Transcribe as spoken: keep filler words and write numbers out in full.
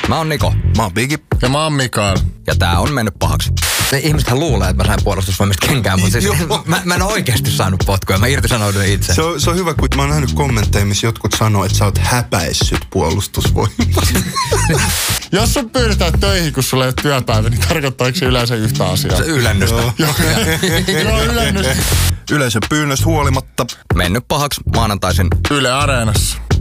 Mä oon Niko. Mä oon Bigi. Ja mä oon Mikael. Ja tää on mennyt pahaksi. Ne ihmisethän luulee, että mä sain puolustusvoimista kenkään, mutta siis mä, mä en oo oikeasti saanut potkuja. Mä irtisanouduin itse. Se on, se on hyvä, kun mä oon nähnyt kommentteja, missä jotkut sanoo, että sä oot häpäissyt puolustusvoimasta. Jos sun pyydetään töihin, kun sulla ei ole työpäivä, niin tarkoittaako se yleensä yhtä asiaa? Se ylännystä. Joo, Joo ylännystä. Yleisön pyynnöstä huolimatta. Mennyt pahaksi maanantaisin Yle Areenassa.